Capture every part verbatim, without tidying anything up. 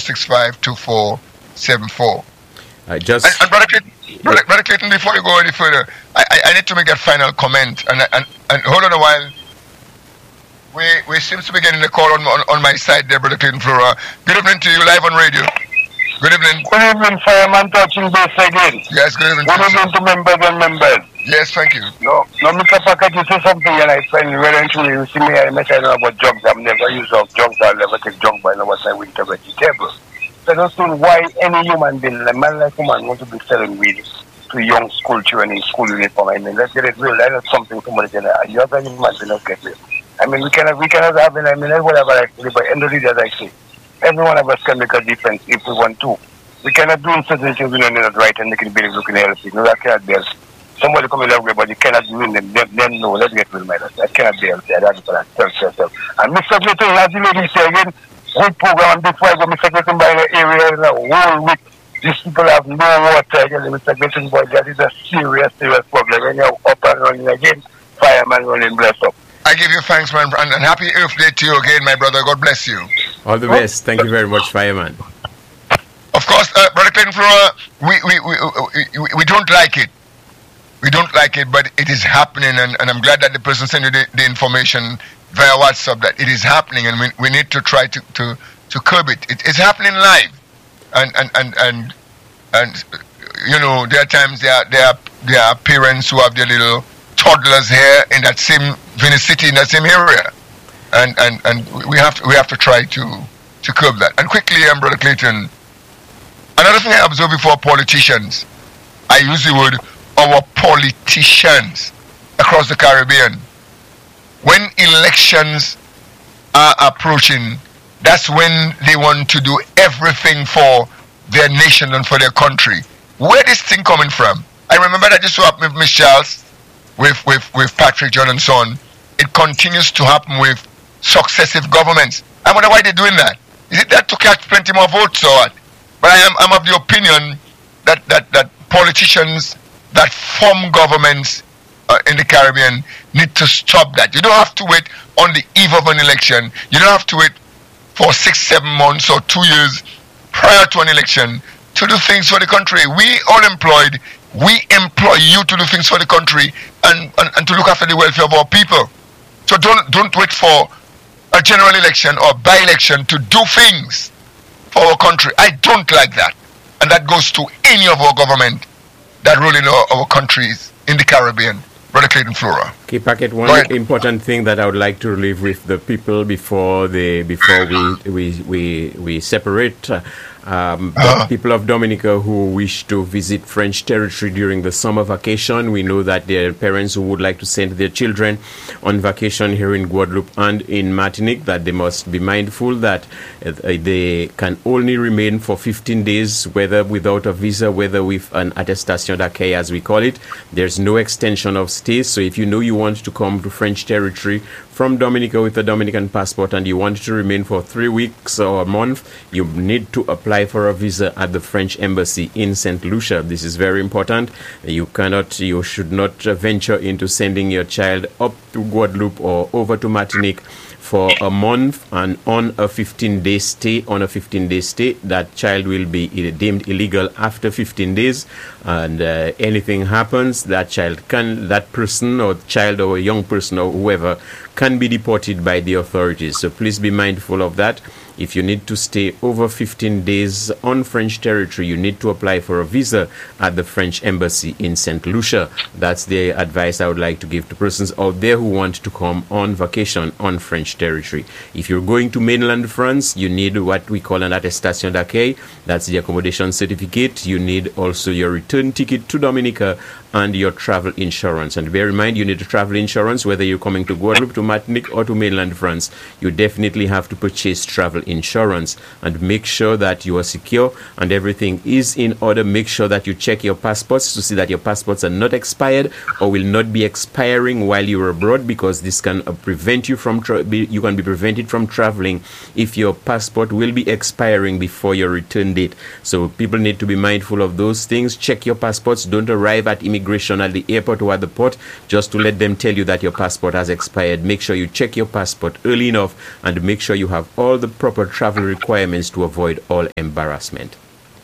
six five, two four seven four. I just and, and Brother Clayton, Brother, Brother Clayton, before you go any further, I, I, I need to make that final comment. And, and, and hold on a while. We we seem to be getting a call on, on, on my side there, Brother Clayton Flora. Good evening to you, live on radio. Good evening. Good evening, Fireman touching base again. Yes, good evening. Good evening to members and members. Yes, thank you. No, no, Mister Packet, you say something and I find it very interesting. You see me, I make I know about drugs. I've never used of drugs. I'll never take drugs, but I know what I winter vegetable. So I don't know why any human being, a man like woman, want to be selling weed to young school children in school uniform. I mean, let's get it real. That's not something somebody can, you have a human being, not get real. I mean, we cannot, we cannot have it, I mean, whatever I say, but end of the day, as I say, every one of us can make a difference if we want to. We cannot do certain things we don't know right and make it be looking healthy. No, that cannot be healthy. Somebody come in love with, but you cannot do them. Then, then no, let's get real, my lord. That cannot be healthy. That's for that. Self, self, self. And Mister Clayton, as the lady say again, good program before I go, Mister Clayton, by the area, the whole week, these people have no water. I tell you, Mister Clayton, boy, that is a serious, serious problem. When you're up and running again, fireman running, bless up. I give you thanks, man, and, and happy Earth Day to you again, my brother. God bless you. All the best. Thank you very much, Fireman. Of course, uh, Brother Clayton Flora, we, we, we, we, we don't like it. We don't like it, but it is happening, and, and I'm glad that the person sent you the, the information via WhatsApp that it is happening, and we, we need to try to, to, to curb it. it. It's happening live. And, and, and, and, and you know, there are times there are, there, are, there are parents who have their little toddlers here in that same Venice City, in that same area, and and and we have to we have to try to to curb that. And quickly, um, Brother Clayton, another thing I observe before politicians, I use the word our politicians across the Caribbean. When elections are approaching, that's when they want to do everything for their nation and for their country. Where this thing coming from? I remember that this happened with Miss Charles. With, with, with Patrick John and son, it continues to happen with successive governments. I wonder why they're doing that. Is it that to catch plenty more votes or what? But I am I'm of the opinion that, that, that politicians that form governments uh, in the Caribbean need to stop that. You don't have to wait on the eve of an election. You don't have to wait for six, seven months or two years prior to an election to do things for the country. We unemployed. We employ you to do things for the country and, and, and to look after the welfare of our people. So don't don't wait for a general election or by-election to do things for our country. I don't like that. And that goes to any of our government that rule in our, our countries in the Caribbean. Brother Clayton Flora. Okay, Packet, one important thing that I would like to leave with the people before they before we we we, we separate. Uh, Um, uh, people of Dominica who wish to visit French territory during the summer vacation, we know that there are parents who would like to send their children on vacation here in Guadeloupe and in Martinique, that they must be mindful that uh, they can only remain for fifteen days, whether without a visa, whether with an attestation d'accueil, as we call it. There's no extension of stay. So if you know you want to come to French territory from Dominica with a Dominican passport and you want to remain for three weeks or a month, you need to apply for a visa at the French embassy in Saint Lucia. This is very important. You cannot, you should not venture into sending your child up to Guadeloupe or over to Martinique for a month and on a fifteen day stay. On a fifteen day stay, that child will be deemed illegal after fifteen days, and uh, anything happens, that child can, that person or child or a young person or whoever can be deported by the authorities. So please be mindful of that. If you need to stay over fifteen days on French territory, you need to apply for a visa at the French embassy in Saint Lucia. That's the advice I would like to give to persons out there who want to come on vacation on French territory. If you're going to mainland France, you need what we call an attestation d'accueil. That's the accommodation certificate. You need also your return ticket to Dominica and your travel insurance. And bear in mind, you need a travel insurance whether you're coming to Guadeloupe, to Martinique, or to mainland France. You definitely have to purchase travel insurance and make sure that you are secure and everything is in order. Make sure that you check your passports to see that your passports are not expired or will not be expiring while you're abroad, because this can uh, prevent you from tra- be, you can be prevented from traveling if your passport will be expiring before your return date. So people need to be mindful of those things. Check your passports. Don't arrive at immigration at the airport or at the port just to let them tell you that your passport has expired. Make sure you check your passport early enough and make sure you have all the proper proper travel requirements to avoid all embarrassment.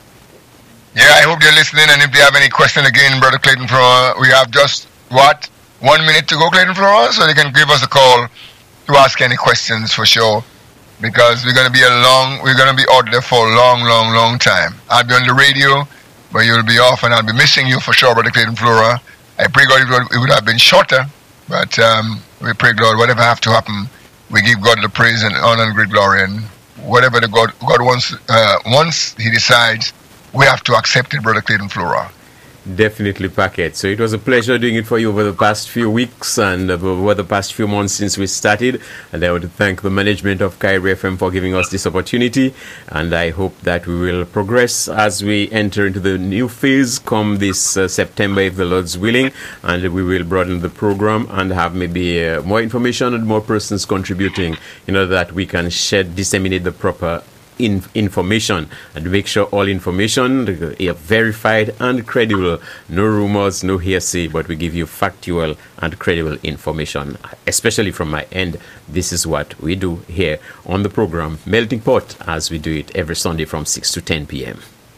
Yeah, I hope they're listening, and if they have any question again, Brother Clayton Flora, we have just, what, one minute to go, Clayton Flora, so they can give us a call to ask any questions for sure, because we're going to be a long, we're going to be out there for a long, long, long time. I'll be on the radio, but you'll be off, and I'll be missing you for sure, Brother Clayton Flora. I pray God it would, it would have been shorter, but um, we pray God, whatever have to happen, we give God the praise and honor and great glory, and whatever the God, God wants, uh, once He decides, we have to accept it, Brother Clayton Flora. Definitely, Packet. So it was a pleasure doing it for you over the past few weeks and over the past few months since we started. And I want to thank the management of Kyrie F M for giving us this opportunity. And I hope that we will progress as we enter into the new phase come this uh, September, if the Lord's willing. And we will broaden the program and have maybe uh, more information and more persons contributing in order that we can shed, disseminate the proper In information and make sure all information is verified and credible. No rumors, no hearsay, but we give you factual and credible information, especially from my end. This is what we do here on the program Melting Pot, as we do it every Sunday from six to ten p.m.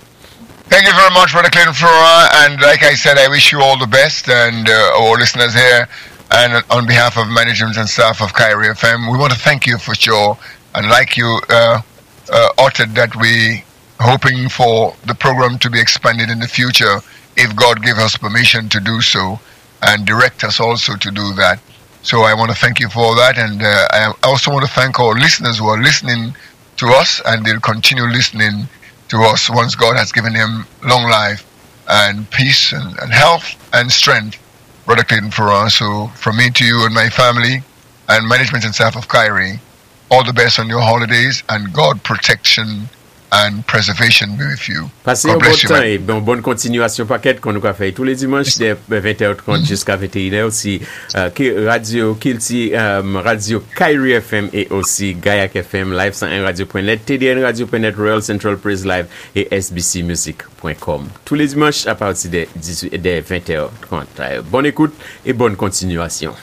Thank you very much, Brother Clayton Flora, and like I said, I wish you all the best, and uh, our listeners here, and on behalf of management and staff of Kyrie F M, we want to thank you for sure, and like you uh, Uh, uttered that we hoping for the program to be expanded in the future if God give us permission to do so and direct us also to do that. So I want to thank you for that, and uh, I also want to thank our listeners who are listening to us, and they'll continue listening to us once God has given them long life and peace and, and health and strength, Brother Clayton Flora. So from me to you and my family and management and staff of Kyrie, all the best on your holidays, and God protection and preservation be with you. Passez un bon temps et bon, bonne continuation paquet qu'on nous a fait tous les dimanches de vingt heures trente jusqu'à vingt et une heures aussi. Euh, Radio Kilti, euh, Radio Kyrie F M et aussi Gaillac F M, live cent un radio point net, T D N radio point net, Royal Central Praise Live et S B C music point com. Tous les dimanches à partir de, de vingt heures trente. Bonne écoute et bonne continuation.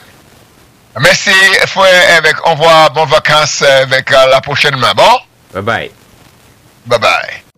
Merci, frère, avec on voit bonnes vacances avec euh, la prochaine main. Bon? Bye bye. Bye bye.